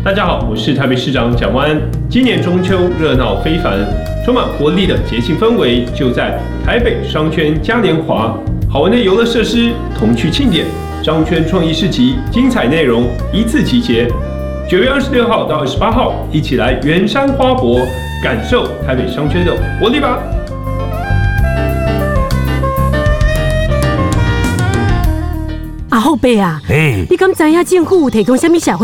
大家好，我是台北市长蒋万安。今年中秋热闹非凡，充满活力的节庆氛围就在台北商圈嘉年华，好玩的游乐设施、童趣庆典、商圈创意市集，精彩内容一次集结。9月26号到28号，一起来圆山花博，感受台北商圈的活力吧！ 阿后伯啊，你敢知影政府有提供什么社会